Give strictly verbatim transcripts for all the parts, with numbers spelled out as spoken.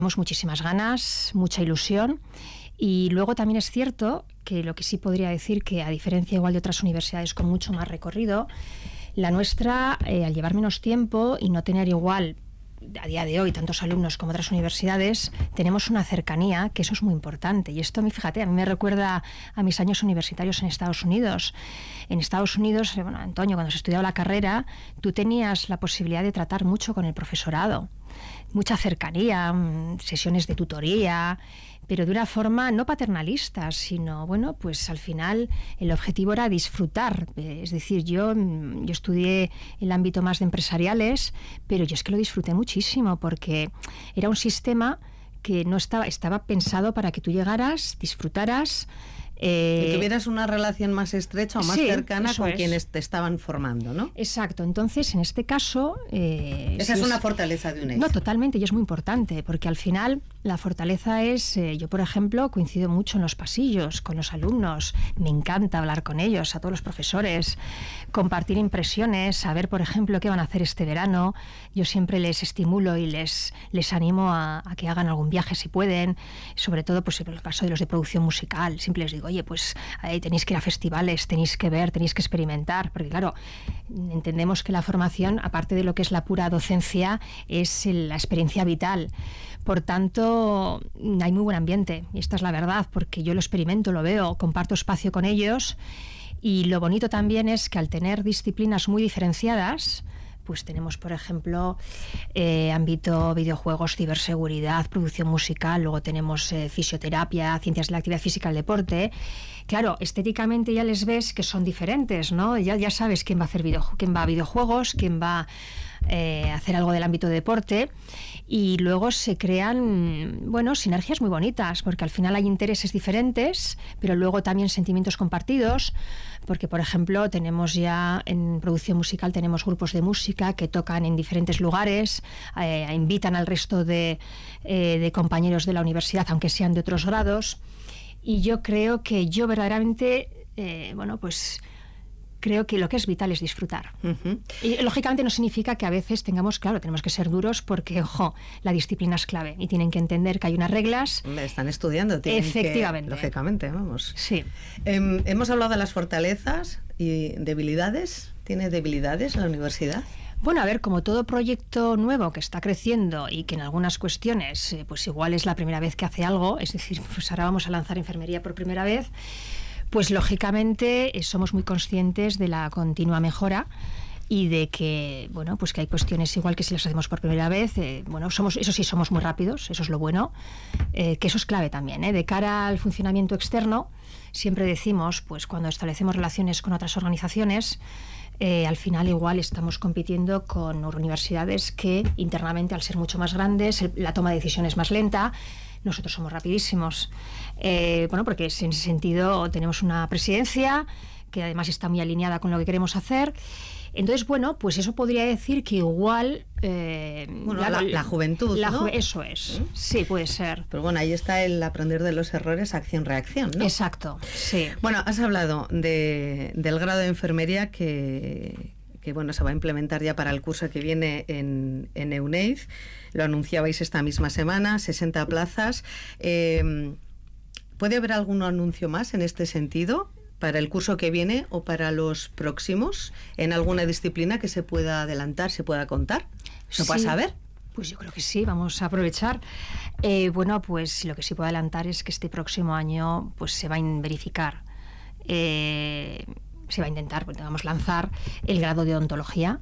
Tenemos muchísimas ganas, mucha ilusión. Y luego también es cierto que lo que sí podría decir que, a diferencia igual de otras universidades con mucho más recorrido, la nuestra, eh, al llevar menos tiempo y no tener igual a día de hoy tantos alumnos como otras universidades, tenemos una cercanía, que eso es muy importante. Y esto, fíjate, a mí me recuerda a mis años universitarios en Estados Unidos. En Estados Unidos, bueno, Antonio, cuando se estudiaba la carrera, tú tenías la posibilidad de tratar mucho con el profesorado. Mucha cercanía, sesiones de tutoría, pero de una forma no paternalista, sino, bueno, pues al final el objetivo era disfrutar. Es decir, yo, yo estudié el ámbito más de empresariales, pero yo es que lo disfruté muchísimo porque era un sistema que no estaba, estaba pensado para que tú llegaras, disfrutaras. Eh, que tuvieras una relación más estrecha o más sí, cercana con es. quienes te estaban formando, ¿no? Exacto. Entonces, en este caso... Eh, Esa si es una es, fortaleza de U N E D. No, totalmente, y es muy importante, porque al final la fortaleza es... Eh, yo, por ejemplo, coincido mucho en los pasillos con los alumnos. Me encanta hablar con ellos, a todos los profesores, compartir impresiones, saber, por ejemplo, qué van a hacer este verano. Yo siempre les estimulo y les, les animo a, a que hagan algún viaje si pueden, sobre todo pues, en el caso de los de producción musical. Siempre les digo, oye, pues ahí tenéis que ir a festivales, tenéis que ver, tenéis que experimentar, porque claro, entendemos que la formación, aparte de lo que es la pura docencia, es la experiencia vital. Por tanto, hay muy buen ambiente, y esta es la verdad, porque yo lo experimento, lo veo, comparto espacio con ellos, y lo bonito también es que al tener disciplinas muy diferenciadas, pues tenemos, por ejemplo, eh, ámbito videojuegos, ciberseguridad, producción musical, luego tenemos eh, fisioterapia, ciencias de la actividad física, el deporte. Claro, estéticamente ya les ves que son diferentes, ¿no? Ya, ya sabes quién va a hacer video, quién va a videojuegos, quién va eh, a hacer algo del ámbito de deporte, y luego se crean, bueno, sinergias muy bonitas, porque al final hay intereses diferentes, pero luego también sentimientos compartidos, porque, por ejemplo, tenemos ya en producción musical, tenemos grupos de música que tocan en diferentes lugares, eh, invitan al resto de, eh, de compañeros de la universidad, aunque sean de otros grados, y yo creo que yo verdaderamente, eh, bueno, pues creo que lo que es vital es disfrutar. Uh-huh. Y lógicamente no significa que a veces tengamos, claro, tenemos que ser duros porque, ojo, la disciplina es clave y tienen que entender que hay unas reglas. Están estudiando, tienen efectivamente. Que, lógicamente, vamos. Sí. Eh, hemos hablado de las fortalezas y debilidades. ¿Tiene debilidades la universidad? Bueno, a ver, como todo proyecto nuevo que está creciendo y que en algunas cuestiones, eh, pues igual es la primera vez que hace algo, es decir, pues ahora vamos a lanzar enfermería por primera vez, pues lógicamente eh, somos muy conscientes de la continua mejora y de que, bueno, pues que hay cuestiones igual que si las hacemos por primera vez, eh, bueno, somos, eso sí, somos muy rápidos, eso es lo bueno, eh, que eso es clave también, ¿eh? De cara al funcionamiento externo, siempre decimos, pues cuando establecemos relaciones con otras organizaciones, Eh, al final igual estamos compitiendo con universidades que internamente, al ser mucho más grandes, el, la toma de decisiones es más lenta, nosotros somos rapidísimos. Eh, bueno, porque en ese sentido tenemos una presidencia que además está muy alineada con lo que queremos hacer. Entonces, bueno, pues eso podría decir que igual... Eh, bueno, la, la, la juventud, la ¿no? Ju- eso es, ¿Mm? Sí, puede ser. Pero bueno, ahí está el aprender de los errores, acción-reacción, ¿no? Exacto, sí. Bueno, has hablado de, del grado de enfermería que, que, bueno, se va a implementar ya para el curso que viene en, en E U N E D. Lo anunciabais esta misma semana, sesenta plazas. Eh, ¿Puede haber algún anuncio más en este sentido para el curso que viene o para los próximos, en alguna disciplina que se pueda adelantar, se pueda contar? ¿Se sí, puede saber? Pues yo creo que sí, vamos a aprovechar. Eh, bueno, pues lo que sí puedo adelantar es que este próximo año pues se va a verificar, eh, se va a intentar, pues, vamos a lanzar el grado de odontología.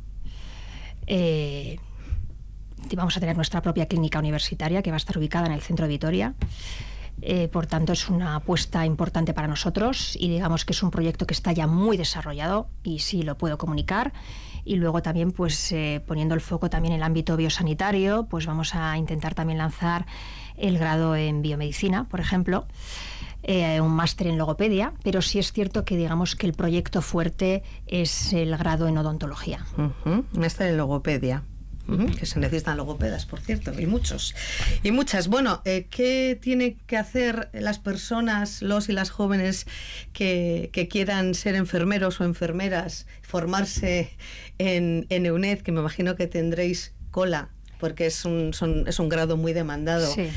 Eh, vamos a tener nuestra propia clínica universitaria que va a estar ubicada en el centro de Vitoria. Eh, por tanto, es una apuesta importante para nosotros y digamos que es un proyecto que está ya muy desarrollado y sí lo puedo comunicar. Y luego también, pues eh, poniendo el foco también en el ámbito biosanitario, pues vamos a intentar también lanzar el grado en biomedicina, por ejemplo, eh, un máster en logopedia, pero sí es cierto que digamos que el proyecto fuerte es el grado en odontología. Uh-huh. Máster en logopedia. Uh-huh. Que se necesitan logopedas, por cierto, y muchos y muchas. Bueno, eh, ¿qué tienen que hacer las personas, los y las jóvenes que, que quieran ser enfermeros o enfermeras, formarse en, en E U N E D, que me imagino que tendréis cola, porque es un, son, es un grado muy demandado? Sí.